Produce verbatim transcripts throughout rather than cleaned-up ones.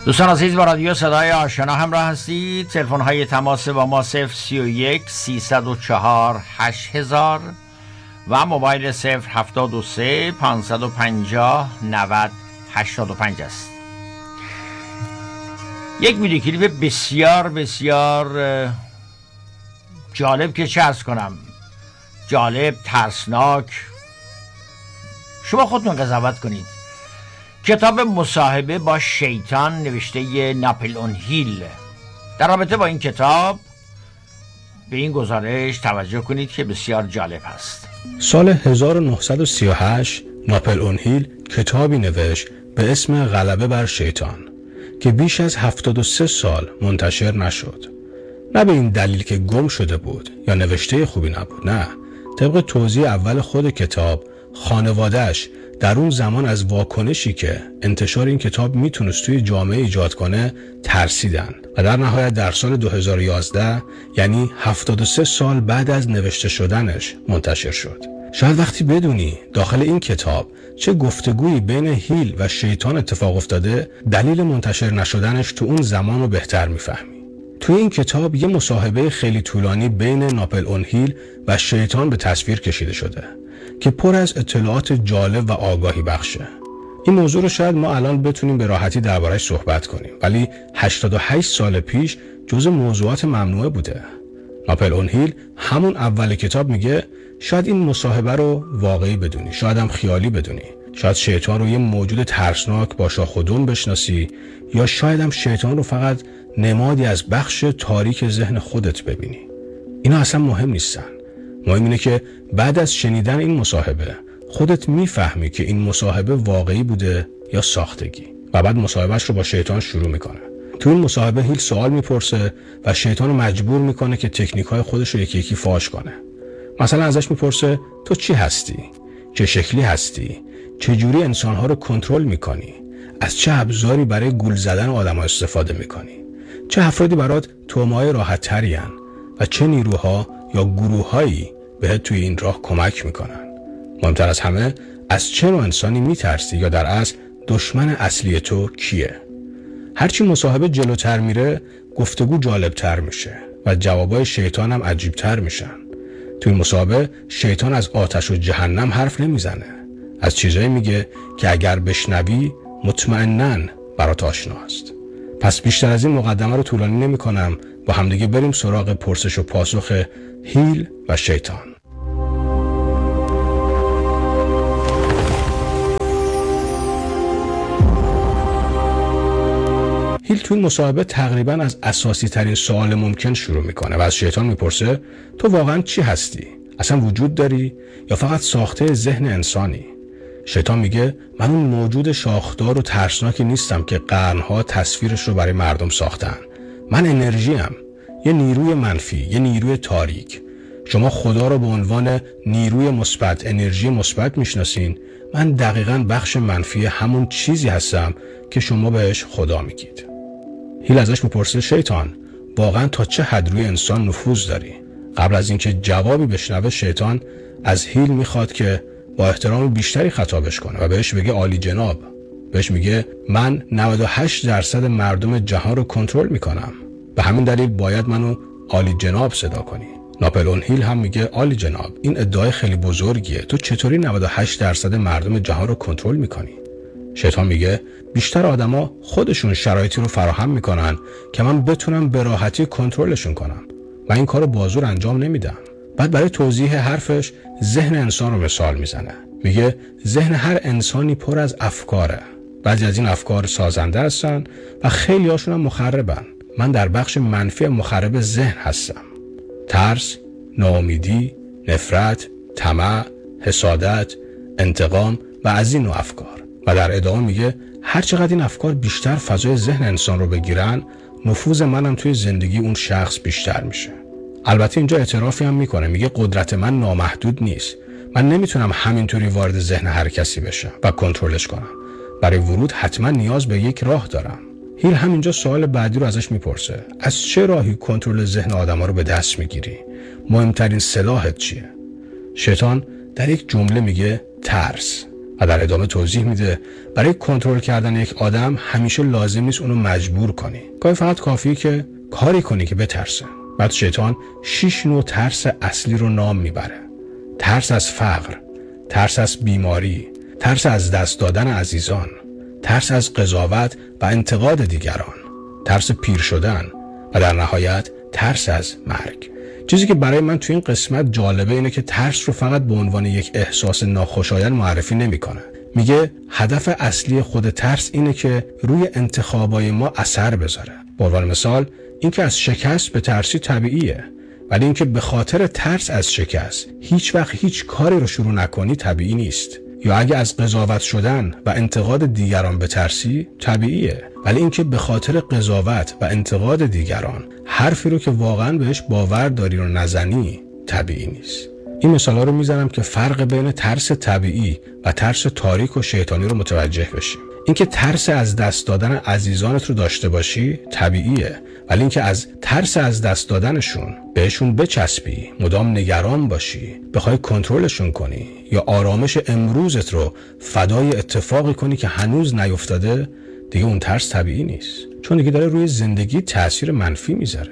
دوستان عزیز با رادیو صدای آشنا همراه هستید. تلفن های تماس با ما صفر سی و یک سیصد و چهار هشت هزار و موبایل صفر هفتاد و سه پانصد و پنجاه نود هشتاد و پنج است. یک ویدیو کلیپ بسیار بسیار جالب که چه ارز کنم، جالب، ترسناک. شما خودتون قضاوت کنید. کتاب مصاحبه با شیطان نوشته ناپلئون هیل. در رابطه با این کتاب به این گزارش توجه کنید که بسیار جالب است. سال هزار و نهصد و سی و هشت ناپلئون هیل کتابی نوشت به اسم غلبه بر شیطان که بیش از هفتاد و سه سال منتشر نشد. نه به این دلیل که گم شده بود یا نوشته خوبی نبود، نه. طبق توضیح اول خود کتاب، خانواده‌اش در اون زمان از واکنشی که انتشار این کتاب میتونست توی جامعه ایجاد کنه ترسیدن و در نهایت در سال دو هزار و یازده، یعنی هفتاد و سه سال بعد از نوشته شدنش، منتشر شد. شاید وقتی بدونی داخل این کتاب چه گفتگویی بین هیل و شیطان اتفاق افتاده، دلیل منتشر نشدنش تو اون زمان رو بهتر میفهمی. توی این کتاب یه مصاحبه خیلی طولانی بین ناپلئون هیل و شیطان به تصویر کشیده شده که پر از اطلاعات جالب و آگاهی بخشه. این موضوع رو شاید ما الان بتونیم به راحتی درباره‌اش صحبت کنیم، ولی هشتاد و هشت سال پیش جزء موضوعات ممنوعه بوده. ناپلئون هیل همون اول کتاب میگه شاید این مصاحبه رو واقعی بدونی، شاید هم خیالی بدونی، شاید شیطان رو یه موجود ترسناک با شاخ و دم بشناسی، یا شاید هم شیطان رو فقط نمادی از بخش تاریک ذهن خودت ببینی. اینا اصلا مهم نیستن. مهم اینه که بعد از شنیدن این مصاحبه خودت میفهمی که این مصاحبه واقعی بوده یا ساختگی، و بعد مصاحبهش رو با شیطان شروع میکنه. تو این مصاحبه هیل سوال میپرسه و شیطان رو مجبور میکنه که تکنیک‌های خودش رو یکی یکی فاش کنه. مثلا ازش میپرسه تو چی هستی؟ چه شکلی هستی؟ چه جوری انسان‌ها رو کنترل میکنی؟ از چه ابزاری برای گول زدن آدم‌ها استفاده میکنی؟ چه افرادی برات تومای راحت ترین و چه نیروها یا گروه‌هایی بهت توی این راه کمک میکنن؟ مهمتر از همه، از چه نوع انسانی میترسی یا در اصل دشمن اصلی تو کیه؟ هرچی مصاحبه جلوتر میره گفتگو جالبتر میشه و جوابای شیطان هم عجیبتر میشن. توی مصاحبه شیطان از آتش و جهنم حرف نمیزنه، از چیزایی میگه که اگر بشنوی مطمئناً برات آشناست. پس بیشتر از این مقدمه رو طولانی نمی کنم، با همدیگه بریم سراغ پرسش و پاسخ هیل و شیطان. هیل توی مصاحبه تقریباً از اساسی ترین سوال ممکن شروع میکنه و از شیطان میپرسه تو واقعاً چی هستی؟ اصلا وجود داری یا فقط ساخته ذهن انسانی؟ شیطان میگه من اون موجود شاخدار و ترسناکی نیستم که قرنها تصویرش رو برای مردم ساختن. من انرژیم، یه نیروی منفی، یه نیروی تاریک. شما خدا رو به عنوان نیروی مثبت، انرژی مثبت میشناسین. من دقیقاً بخش منفی همون چیزی هستم که شما بهش خدا میگید. هیل ازش میپرسه شیطان واقعاً تا چه حد روی انسان نفوذ داری؟ قبل از اینکه جوابی بشنوه شیطان از هیل میخواد که با احترام بیشتری خطابش کنه و بهش بگه عالی جناب. بهش میگه من نود و هشت درصد مردم جهان رو کنترل میکنم، به همین دلیل باید منو عالی جناب صدا کنی. ناپلئون هیل هم میگه عالی جناب این ادعای خیلی بزرگیه، تو چطوری نود و هشت درصد مردم جهان رو کنترل میکنی؟ شیطان میگه بیشتر آدما خودشون شرایطی رو فراهم میکنن که من بتونم به راحتی کنترلشون کنم و این کارو با زور انجام نمیدم. بعد برای توضیح حرفش ذهن انسان رو مثال میزنه. میگه ذهن هر انسانی پر از افکاره. بعضی از این افکار سازنده هستن و خیلی هاشون هم مخربن. من در بخش منفی مخرب ذهن هستم. ترس، ناامیدی، نفرت، طمع، حسادت، انتقام و از این نوع افکار. و در ادامه میگه هر چقدر این افکار بیشتر فضای ذهن انسان رو بگیرن، نفوذ منم توی زندگی اون شخص بیشتر میشه. البته اینجا اعترافی هم میکنه، میگه قدرت من نامحدود نیست. من نمیتونم همینطوری وارد ذهن هر کسی بشم و کنترلش کنم. برای ورود حتما نیاز به یک راه دارم. هیل همینجا سوال بعدی رو ازش میپرسه. از چه راهی کنترل ذهن آدما رو به دست میگیری؟ مهمترین سلاحت چیه؟ شیطان در یک جمله میگه ترس. و در ادامه توضیح میده برای کنترل کردن یک آدم همیشه لازم نیست اونو مجبور کنی. گاهی فقط کافیه که کاری کنی که بترسه. بعد شیطان شش نوع ترس اصلی رو نام میبره. ترس از فقر، ترس از بیماری، ترس از دست دادن عزیزان، ترس از قضاوت و انتقاد دیگران، ترس پیر شدن و در نهایت ترس از مرگ. چیزی که برای من تو این قسمت جالبه اینه که ترس رو فقط به عنوان یک احساس ناخوشایند معرفی نمیکنه. میگه هدف اصلی خود ترس اینه که روی انتخابای ما اثر بذاره. به عنوان مثال اینکه از شکست به ترسی طبیعیه، ولی اینکه به خاطر ترس از شکست هیچ وقت هیچ کاری رو شروع نکنی طبیعی نیست. یا اگه از قضاوت شدن و انتقاد دیگران به ترسی طبیعیه، ولی اینکه به خاطر قضاوت و انتقاد دیگران حرفی رو که واقعا بهش باور داری رو نزنی طبیعی نیست. این مثالا رو میزنم که فرق بین ترس طبیعی و ترس تاریک و شیطانی رو متوجه بشیم. اینکه ترس از دست دادن عزیزانت رو داشته باشی طبیعیه، ولی اینکه از ترس از دست دادنشون بهشون بچسبی، مدام نگران باشی، بخوای کنترلشون کنی یا آرامش امروزت رو فدای اتفاقی کنی که هنوز نیفتاده، دیگه اون ترس طبیعی نیست، چون دیگه داره روی زندگی تأثیر منفی میذاره.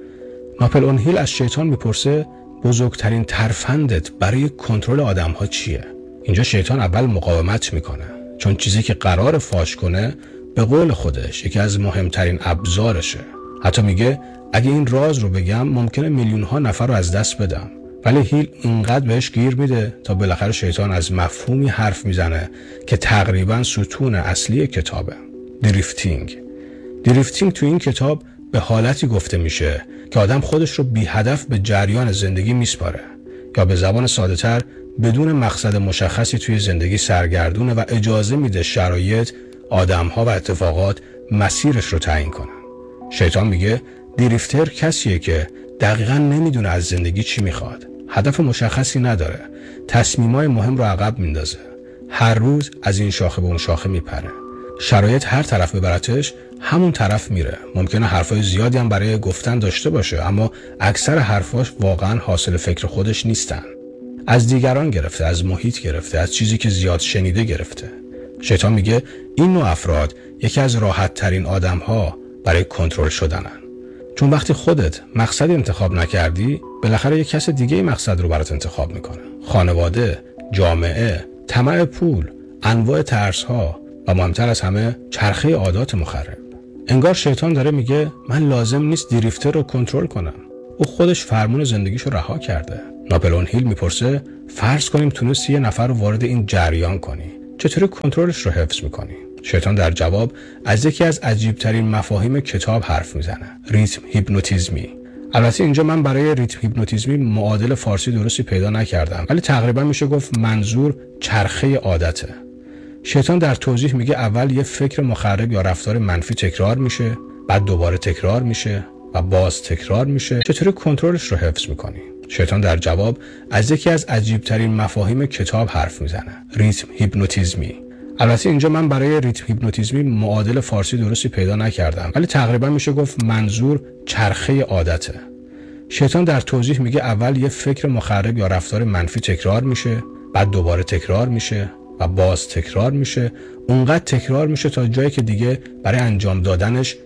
ناپل اون هیل از شیطان میپرسه بزرگترین ترفندت برای کنترل آدم‌ها چیه؟ اینجا شیطان اول مقاومت میکنه، چون چیزی که قرار فاش کنه به قول خودش یکی از مهمترین ابزارشه. حتی میگه اگه این راز رو بگم ممکنه میلیون ها نفر رو از دست بدم. ولی هیل اینقدر بهش گیر میده تا بالاخره شیطان از مفهومی حرف میزنه که تقریبا ستون اصلی کتابه. دریفتینگ. دریفتینگ تو این کتاب به حالتی گفته میشه که آدم خودش رو بی هدف به جریان زندگی میسپاره، یا به زبان ساده تر بدون مقصد مشخصی توی زندگی سرگردونه و اجازه میده شرایط، آدم‌ها و اتفاقات مسیرش رو تعیین کنن. شیطان میگه دریفتر کسیه که دقیقاً نمیدونه از زندگی چی میخواد، هدف مشخصی نداره، تصمیمای مهم رو عقب میندازه، هر روز از این شاخه به اون شاخه میپره. شرایط هر طرف ببرتش همون طرف میره. ممکنه حرفای زیادی هم برای گفتن داشته باشه، اما اکثر حرفاش واقعاً حاصل فکر خودش نیستن. از دیگران گرفته، از محیط گرفته، از چیزی که زیاد شنیده گرفته. شیطان میگه این نوع افراد یکی از راحت ترین آدم ها برای کنترل شدنن، چون وقتی خودت مقصد انتخاب نکردی بالاخره یک کس دیگه مقصد رو برات انتخاب میکنه. خانواده، جامعه، طمع پول، انواع ترس ها و مهمتر از همه چرخه عادات مخرب. انگار شیطان داره میگه من لازم نیست دریفتر رو کنترل کنم، او خودش فرمون زندگیشو رها کرده. ناپل اون هیل میپرسه فرض کنیم تونستی یه نفر رو وارد این جریان کنی، چطوری کنترلش رو حفظ میکنی؟ شیطان در جواب از یکی از عجیبترین مفاهیم کتاب حرف میزنه، ریتم هیپنوتیزمی. البته اینجا من برای ریتم هیپنوتیزمی معادل فارسی درستی پیدا نکردم، ولی تقریبا میشه گفت منظور چرخه عادته. شیطان در توضیح میگه اول یه فکر مخرب یا رفتار منفی تکرار میشه، بعد دوباره تکرار میشه و باز تکرار میشه. چطوری کنترلش رو حفظ میکنی؟ شیطان در جواب از یکی از عجیبترین مفاهیم کتاب حرف میزنه، ریتم هیپنوتیزمی. البته اینجا من برای ریتم هیپنوتیزمی معادل فارسی درستی پیدا نکردم، ولی تقریبا میشه گفت منظور چرخه عادته. شیطان در توضیح میگه اول یه فکر مخرب یا رفتار منفی تکرار میشه، بعد دوباره تکرار میشه و باز تکرار میشه. اونقدر تکرار میشه تا جایی که دیگه برای انجام دادنش